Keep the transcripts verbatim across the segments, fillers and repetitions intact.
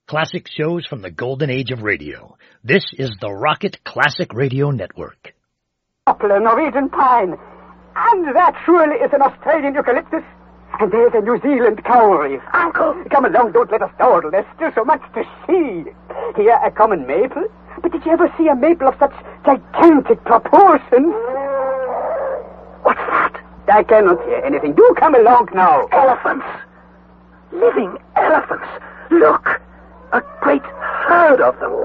Classic shows from the golden age of radio. This is the Rocket Classic Radio Network. Poplar, Norwegian pine. And that surely is an Australian eucalyptus. And there's a New Zealand kauri. Uncle! Come along, don't let us dawdle. There's still so much to see. Here, a common maple. But did you ever see a maple of such gigantic proportions? What's that? I cannot hear anything. Do come along now. Elephants. Living elephants. Look. A great herd of them.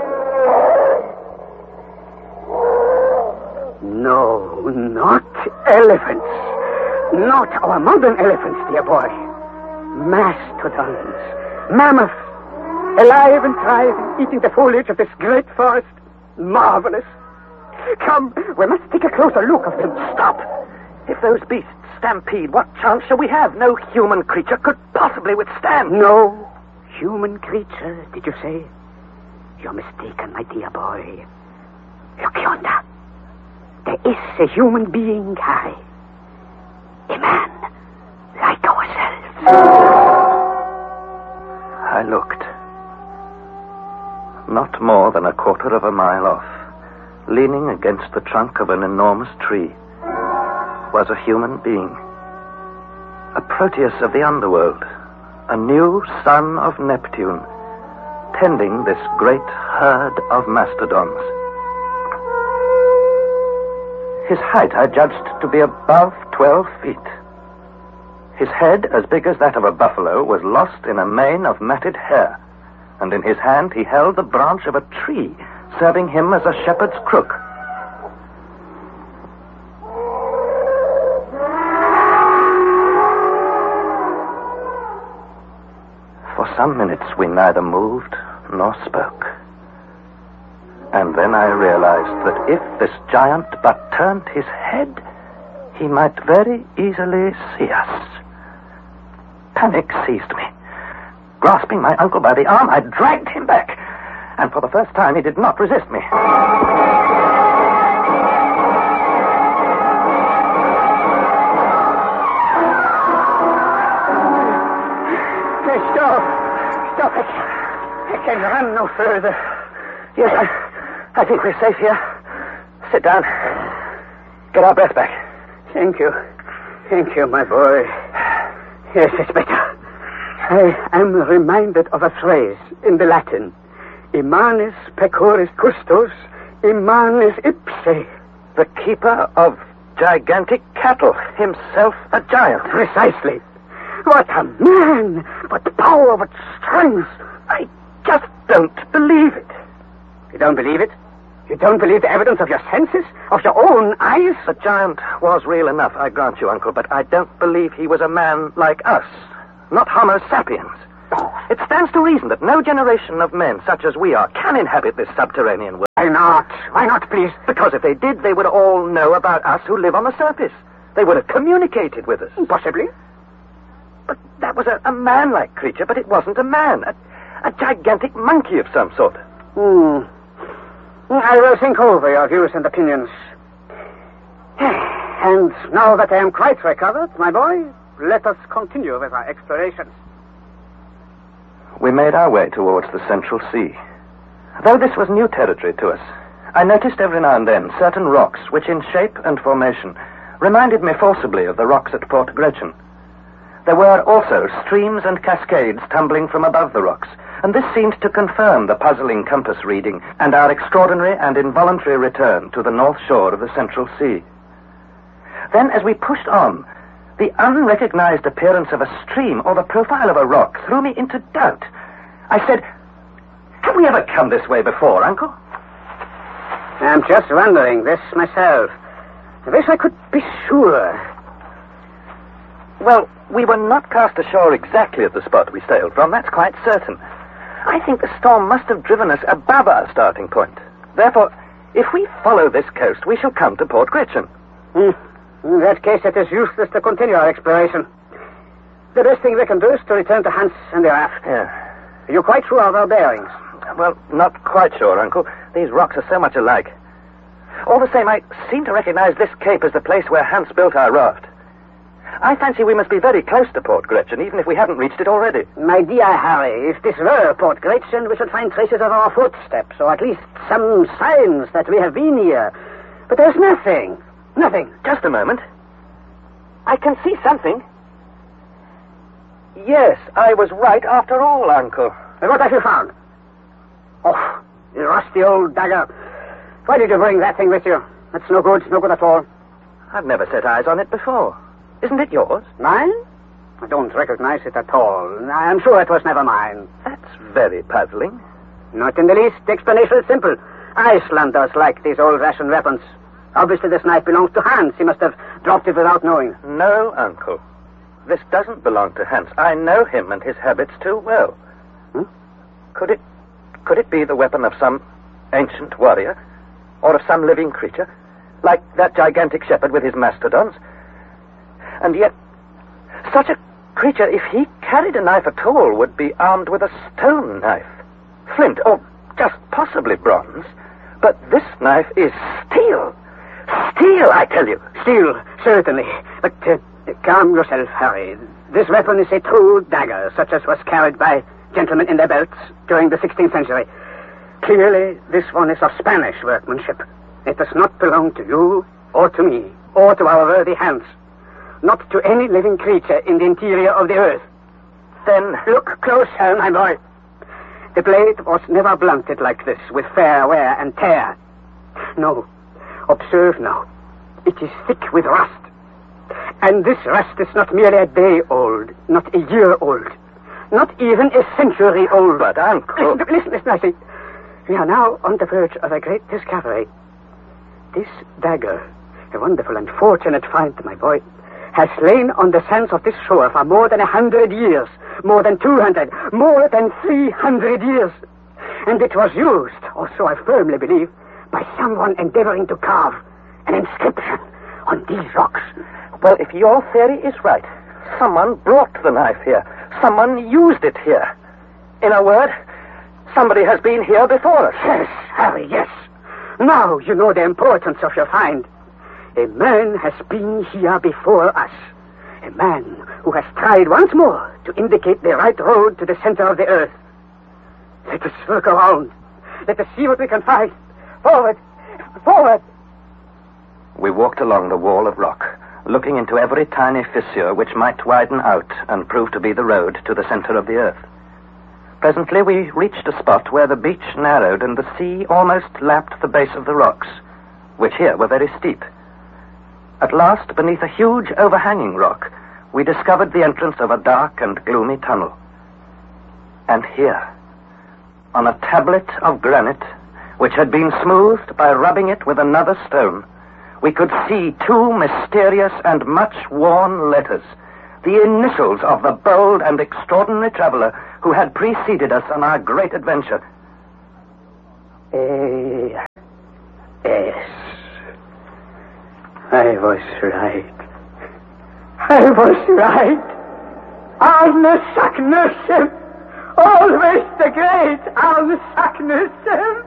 No, not elephants. Not our modern elephants, dear boy. Mastodons. Mammoths. Alive and thriving, eating the foliage of this great forest. Marvelous. Come, we must take a closer look of them. Stop. If those beasts stampede, what chance shall we have? No human creature could possibly withstand. No human creature, did you say? You're mistaken, my dear boy. Look yonder. There is a human being, Harry. A man like ourselves. I looked. Not more than a quarter of a mile off, leaning against the trunk of an enormous tree, was a human being. A Proteus of the underworld, a new son of Neptune, tending this great herd of mastodons. His height I judged to be above twelve feet. His head, as big as that of a buffalo, was lost in a mane of matted hair, and in his hand he held the branch of a tree, serving him as a shepherd's crook. For some minutes we neither moved nor spoke. And then I realized that if this giant but turned his head, he might very easily see us. Panic seized me. Grasping my uncle by the arm, I dragged him back. And for the first time, he did not resist me. Stop. Stop. I, I can run no further. Yes, I, I think we're safe here. Sit down. Get our breath back. Thank you. Thank you, my boy. Yes, it's better. I am reminded of a phrase in the Latin. Immanis pecoris custos, immanis ipse. The keeper of gigantic cattle, himself a giant. Precisely. What a man! What power, what strength! I just don't believe it. You don't believe it? You don't believe the evidence of your senses? Of your own eyes? The giant was real enough, I grant you, Uncle, but I don't believe he was a man like us. Not Homo sapiens. Oh. It stands to reason that no generation of men such as we are can inhabit this subterranean world. Why not? Why not, please? Because if they did, they would all know about us who live on the surface. They would have communicated with us. Possibly. But that was a, a man-like creature, but it wasn't a man. A, a gigantic monkey of some sort. Hmm. I will think over your views and opinions. And now that I am quite recovered, my boy, let us continue with our explorations. We made our way towards the Central Sea. Though this was new territory to us, I noticed every now and then certain rocks which in shape and formation reminded me forcibly of the rocks at Port Gretchen. There were also streams and cascades tumbling from above the rocks, and this seemed to confirm the puzzling compass reading and our extraordinary and involuntary return to the north shore of the Central Sea. Then, as we pushed on, the unrecognized appearance of a stream or the profile of a rock threw me into doubt. I said, "Have we ever come this way before, Uncle?" I'm just wondering this myself. I wish I could be sure. Well, we were not cast ashore exactly at the spot we sailed from, that's quite certain. I think the storm must have driven us above our starting point. Therefore, if we follow this coast, we shall come to Port Gretchen. Hmm. In that case, it is useless to continue our exploration. The best thing we can do is to return to Hans and the raft. Yeah. Are you quite sure of our bearings? Well, not quite sure, Uncle. These rocks are so much alike. All the same, I seem to recognize this cape as the place where Hans built our raft. I fancy we must be very close to Port Gretchen, even if we haven't reached it already. My dear Harry, if this were Port Gretchen, we should find traces of our footsteps, or at least some signs that we have been here. But there's nothing. Nothing. Just a moment. I can see something. Yes, I was right after all, Uncle. And what have you found? Oh, the rusty old dagger. Why did you bring that thing with you? That's no good, no good at all. I've never set eyes on it before. Isn't it yours? Mine? I don't recognize it at all. I'm sure it was never mine. That's very puzzling. Not in the least. The explanation is simple. Icelanders like these old-fashioned weapons. Obviously, this knife belongs to Hans. He must have dropped it without knowing. No, Uncle. This doesn't belong to Hans. I know him and his habits too well. Hmm? Could it... could it be the weapon of some ancient warrior? Or of some living creature? Like that gigantic shepherd with his mastodons? And yet, such a creature, if he carried a knife at all, would be armed with a stone knife. Flint, or just possibly bronze. But this knife is steel. Steel, I tell you. Steel, certainly. But uh, calm yourself, Harry. This weapon is a true dagger, such as was carried by gentlemen in their belts during the sixteenth century. Clearly, this one is of Spanish workmanship. It does not belong to you, or to me, or to our worthy Hans. Not to any living creature in the interior of the earth. Then look closer, my boy. The blade was never blunted like this, with fair wear and tear. No. Observe now. It is thick with rust. And this rust is not merely a day old, not a year old, not even a century old. But, Uncle... Listen, listen, listen, I say. We are now on the verge of a great discovery. This dagger, a wonderful and fortunate find, my boy, has lain on the sands of this shore for more than a hundred years, more than two hundred, more than three hundred years. And it was used, or so I firmly believe, by someone endeavoring to carve an inscription on these rocks. Well, if your theory is right, someone brought the knife here. Someone used it here. In a word, somebody has been here before us. Yes, Harry, yes. Now you know the importance of your find. A man has been here before us. A man who has tried once more to indicate the right road to the center of the earth. Let us look around. Let us see what we can find. Forward! Forward! We walked along the wall of rock, looking into every tiny fissure which might widen out and prove to be the road to the center of the earth. Presently we reached a spot where the beach narrowed and the sea almost lapped the base of the rocks, which here were very steep. At last, beneath a huge overhanging rock, we discovered the entrance of a dark and gloomy tunnel. And here, on a tablet of granite, which had been smoothed by rubbing it with another stone, we could see two mysterious and much worn letters, the initials of the bold and extraordinary traveler who had preceded us on our great adventure. A... S. I was right. I was right. Arne Saknussemm. Always the great Arne Saknussemm.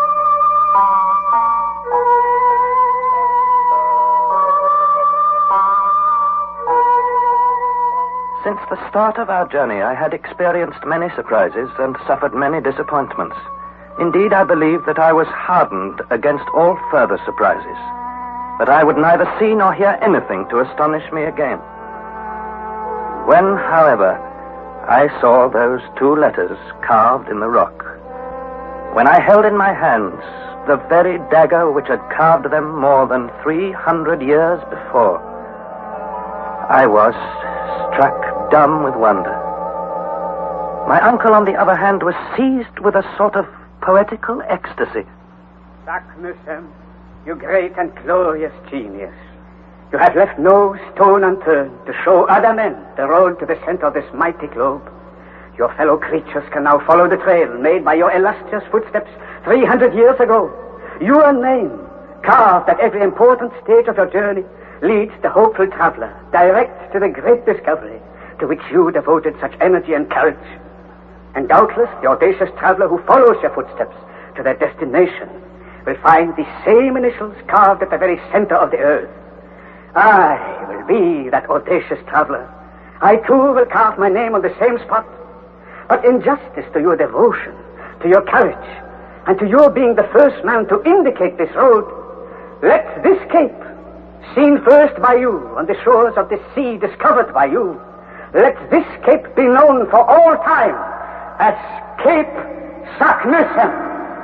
Since the start of our journey, I had experienced many surprises and suffered many disappointments. Indeed, I believe that I was hardened against all further surprises, that I would neither see nor hear anything to astonish me again. When, however, I saw those two letters carved in the rock, when I held in my hands the very dagger which had carved them more than three hundred years before, I was struck dumb with wonder. My uncle, on the other hand, was seized with a sort of poetical ecstasy. Saknussemm, you great and glorious genius. You have left no stone unturned to show other men the road to the center of this mighty globe. Your fellow creatures can now follow the trail made by your illustrious footsteps three hundred years ago. Your name, carved at every important stage of your journey, leads the hopeful traveler direct to the great discovery to which you devoted such energy and courage. And doubtless the audacious traveler who follows your footsteps to their destination will find the same initials carved at the very center of the earth. I will be that audacious traveler. I too will carve my name on the same spot. But in justice to your devotion, to your courage, and to your being the first man to indicate this road, let this cape, seen first by you on the shores of the sea discovered by you, let this cape be known for all time as Cape Saknussemm.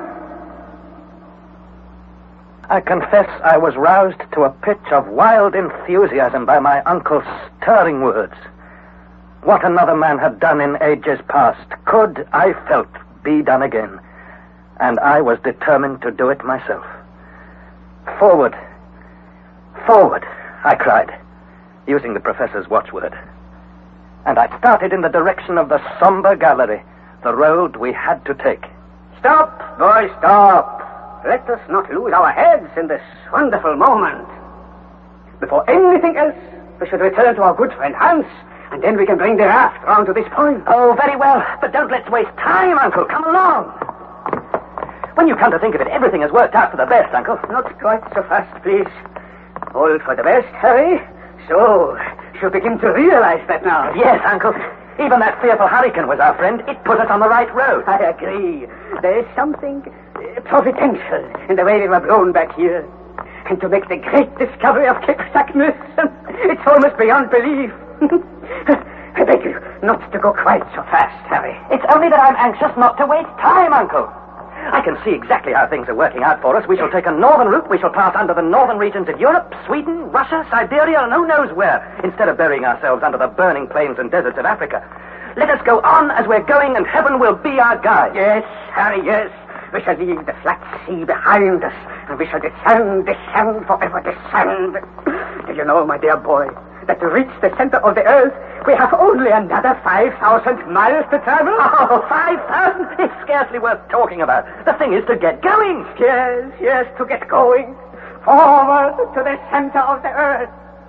I confess I was roused to a pitch of wild enthusiasm by my uncle's stirring words. What another man had done in ages past could, I felt, be done again, and I was determined to do it myself. Forward, forward, I cried, using the professor's watchword. And I started in the direction of the somber gallery, the road we had to take. Stop, boy, stop. Let us not lose our heads in this wonderful moment. Before anything else, we should return to our good friend Hans, and then we can bring the raft round to this point. Oh, very well, but don't let's waste time, Uncle. Come along. When you come to think of it, everything has worked out for the best, Uncle. Not quite so fast, please. All for the best, Harry. So, you begin to realize that now. Yes, Uncle. Even that fearful hurricane was our friend. It put us on the right road. I agree. There is something uh, providential in the way we were blown back here. And to make the great discovery of Cape Saknussemm, it's almost beyond belief. I beg you not to go quite so fast, Harry. It's only that I'm anxious not to waste time, Uncle. I can see exactly how things are working out for us. We shall take a northern route. We shall pass under the northern regions of Europe, Sweden, Russia, Siberia, and who knows where, instead of burying ourselves under the burning plains and deserts of Africa. Let us go on as we're going, and heaven will be our guide. Yes, Harry, yes. We shall leave the flat sea behind us, and we shall descend, descend, forever descend. Do you know, my dear boy, that to reach the center of the earth, we have only another five thousand miles to travel? Oh, five thousand? It's scarcely worth talking about. The thing is to get going. Yes, yes, to get going. Forward to the center of the earth.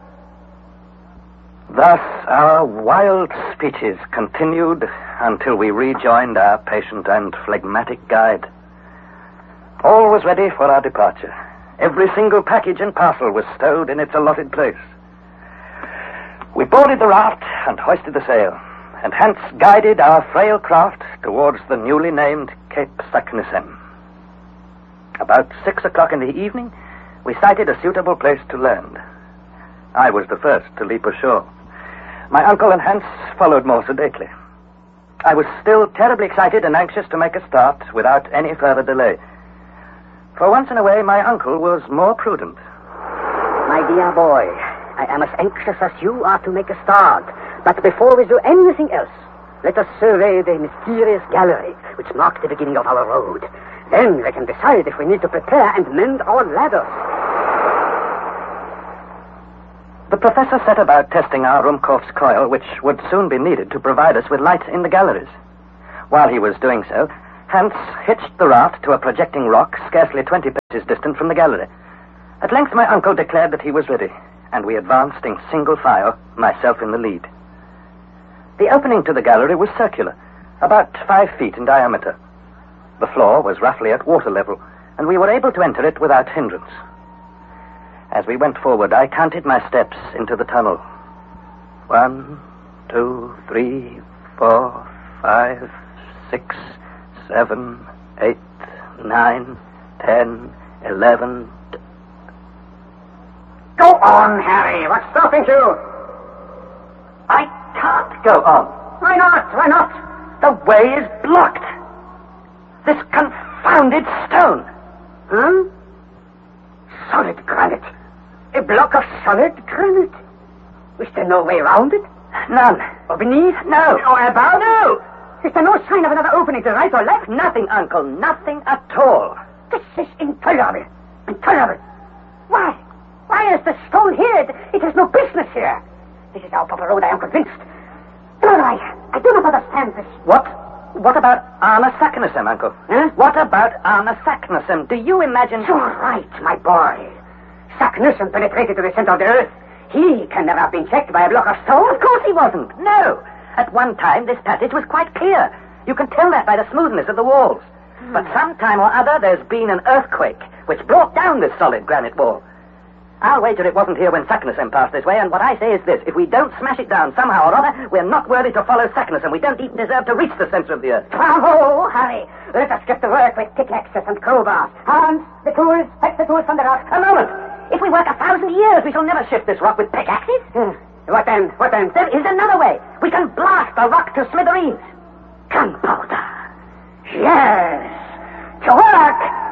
Thus our wild speeches continued until we rejoined our patient and phlegmatic guide. All was ready for our departure. Every single package and parcel was stowed in its allotted place. We boarded the raft and hoisted the sail, and hence guided our frail craft towards the newly named Cape Saknussemm. About six o'clock in the evening, we sighted a suitable place to land. I was the first to leap ashore. My uncle and Hans followed more sedately. I was still terribly excited and anxious to make a start without any further delay. For once in a way, my uncle was more prudent. My dear boy, I am as anxious as you are to make a start. But before we do anything else, let us survey the mysterious gallery which marks the beginning of our road. Then we can decide if we need to prepare and mend our ladders. The professor set about testing our Ruhmkorff's coil, which would soon be needed to provide us with light in the galleries. While he was doing so, Hans hitched the raft to a projecting rock scarcely twenty paces distant from the gallery. At length my uncle declared that he was ready, and we advanced in single file, myself in the lead. The opening to the gallery was circular, about five feet in diameter. The floor was roughly at water level, and we were able to enter it without hindrance. As we went forward, I counted my steps into the tunnel. One, two, three, four, five, six, seven, eight, nine, ten, eleven... Go on, Harry. What's stopping you? I can't go on. Why not? Why not? The way is blocked. This confounded stone. Huh? Solid granite. A block of solid granite. Is there no way around it? None. Or beneath? No. Or above? No. Is there no sign of another opening to right or left? Nothing, Uncle. Nothing at all. This is intolerable. Intolerable. Why? Why is the stone here? It, it has no business here. This is our proper road, I am convinced. No, no, I, I do not understand this. What? What about Arne Saknussemm, Uncle? Huh? What about Arne Saknussemm? Do you imagine... You're right, my boy. Saknussemm penetrated to the center of the earth. He can never have been checked by a block of stone. Of course he wasn't. No. At one time, this passage was quite clear. You can tell that by the smoothness of the walls. Hmm. But some time or other, there's been an earthquake which brought down this solid granite wall. I'll wager it wasn't here when Saknussemm passed this way, and what I say is this. If we don't smash it down somehow or other, we're not worthy to follow Saknussemm. We don't even deserve to reach the center of the earth. Bravo, Harry. Let us get to work with pickaxes and crowbars. Hans, the tools, fetch the tools from the rock. A moment. If we work a thousand years, we shall never shift this rock with pickaxes. Hmm. What then? What then? There is another way. We can blast the rock to smithereens. Gunpowder. Yes. To work.